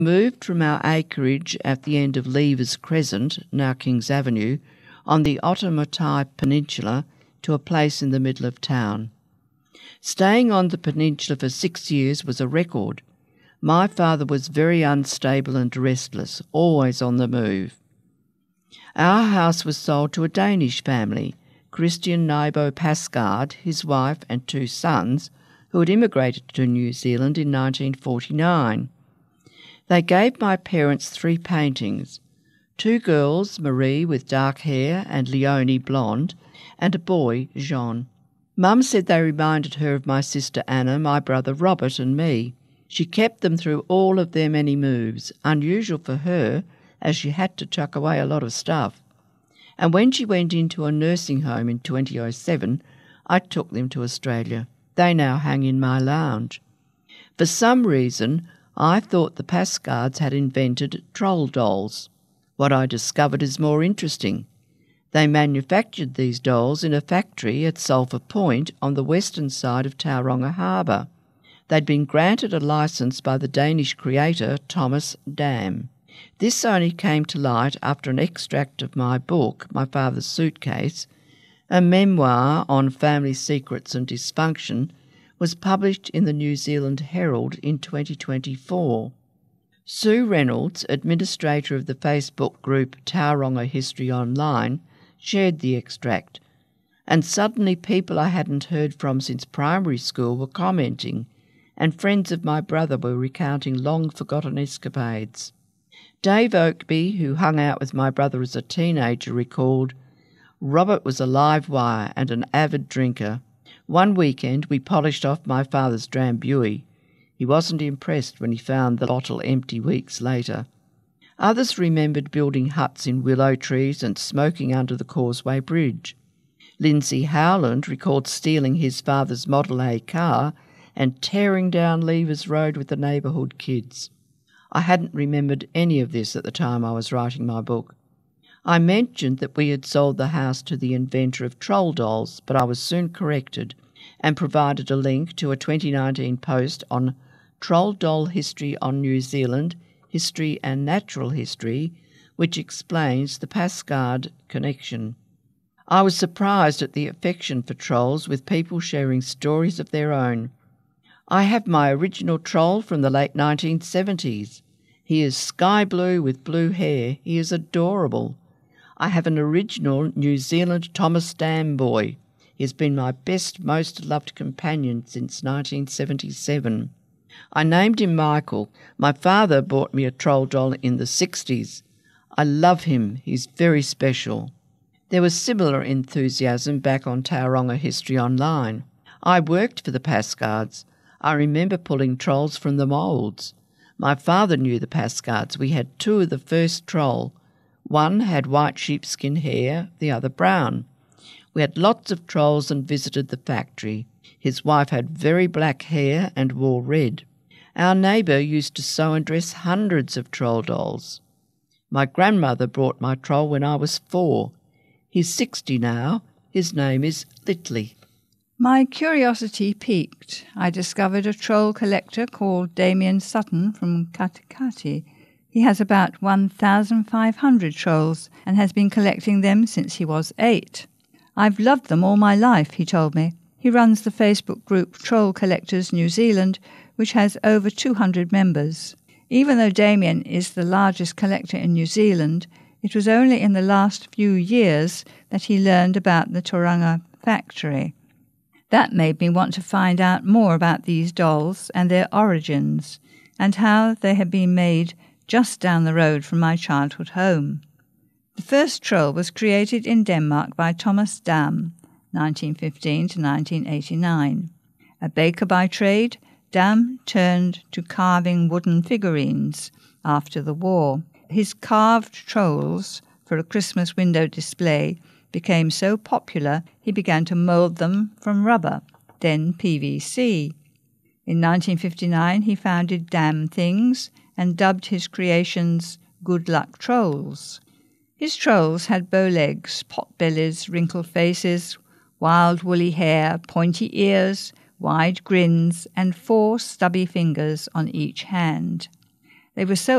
Moved from our acreage at the end of Levers Crescent, now Kings Avenue, on the Ottamatai Peninsula to a place in the middle of town. Staying on the peninsula for 6 years was a record. My father was very unstable and restless, always on the move. Our house was sold to a Danish family, Christian Nybo Pascard, his wife and 2 sons, who had immigrated to New Zealand in 1949. They gave my parents 3 paintings, 2 girls, Marie with dark hair and Leonie blonde, and a boy, Jean. Mum said they reminded her of my sister Anna, my brother Robert and me. She kept them through all of their many moves, unusual for her, as she had to chuck away a lot of stuff. And when she went into a nursing home in 2007, I took them to Australia. They now hang in my lounge. For some reason, I thought the Pascards had invented troll dolls. What I discovered is more interesting. They manufactured these dolls in a factory at Sulphur Point on the western side of Tauranga Harbour. They'd been granted a licence by the Danish creator Thomas Dam. This only came to light after an extract of my book, My Father's Suitcase, a memoir on family secrets and dysfunction, was published in the New Zealand Herald in 2024. Sue Reynolds, administrator of the Facebook group Tauranga History Online, shared the extract, and suddenly people I hadn't heard from since primary school were commenting, and friends of my brother were recounting long-forgotten escapades. Dave Oakby, who hung out with my brother as a teenager, recalled, "Robert was a live wire and an avid drinker. One weekend we polished off my father's Drambuie. He wasn't impressed when he found the bottle empty weeks later." Others remembered building huts in willow trees and smoking under the Causeway Bridge. Lindsay Howland recalled stealing his father's Model A car and tearing down Levers Road with the neighbourhood kids. I hadn't remembered any of this at the time I was writing my book. I mentioned that we had sold the house to the inventor of troll dolls, but I was soon corrected and provided a link to a 2019 post on Troll Doll History on New Zealand, History and Natural History, which explains the Pascard connection. I was surprised at the affection for trolls, with people sharing stories of their own. I have my original troll from the late 1970s. He is sky blue with blue hair. He is adorable. I have an original New Zealand Thomas Dam boy. He has been my best, most loved companion since 1977. I named him Michael. My father bought me a troll doll in the 60s. I love him. He's very special. There was similar enthusiasm back on Tauranga History Online. I worked for the Pascards. I remember pulling trolls from the moulds. My father knew the Pascards. We had 2 of the first troll. One had white sheepskin hair, the other brown. We had lots of trolls and visited the factory. His wife had very black hair and wore red. Our neighbour used to sew and dress hundreds of troll dolls. My grandmother brought my troll when I was 4. He's 60 now. His name is Litley. My curiosity piqued. I discovered a troll collector called Damien Sutton from Katikati. He has about 1,500 trolls and has been collecting them since he was 8. "I've loved them all my life," he told me. He runs the Facebook group Troll Collectors New Zealand, which has over 200 members. Even though Damien is the largest collector in New Zealand, it was only in the last few years that he learned about the Tauranga factory. That made me want to find out more about these dolls and their origins, and how they had been made just down the road from my childhood home. The first troll was created in Denmark by Thomas Dam, 1915 to 1989. A baker by trade, Dam turned to carving wooden figurines after the war. His carved trolls for a Christmas window display became so popular he began to mould them from rubber, then PVC. In 1959 he founded Dam Things and dubbed his creations Good Luck Trolls. His trolls had bow legs, pot bellies, wrinkled faces, wild woolly hair, pointy ears, wide grins, and 4 stubby fingers on each hand. They were so